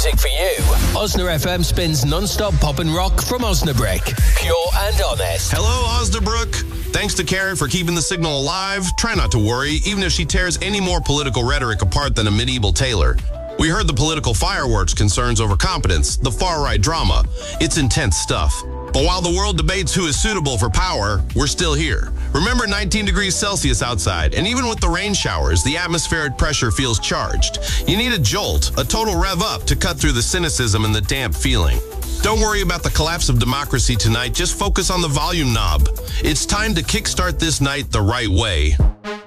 music for you. Osna FM spins non-stop pop and rock from Osnabrück. Pure and honest. Hello, Osnabrück. Thanks to Karen for keeping the signal alive. Try not to worry, even if she tears any more political rhetoric apart than a medieval tailor. We heard the political fireworks concerns over competence, the far-right drama. It's intense stuff. But while the world debates who is suitable for power, we're still here. Remember 19 degrees Celsius outside, and even with the rain showers, the atmospheric pressure feels charged. You need a jolt, a total rev up to cut through the cynicism and the damp feeling. Don't worry about the collapse of democracy tonight, just focus on the volume knob. It's time to kickstart this night the right way.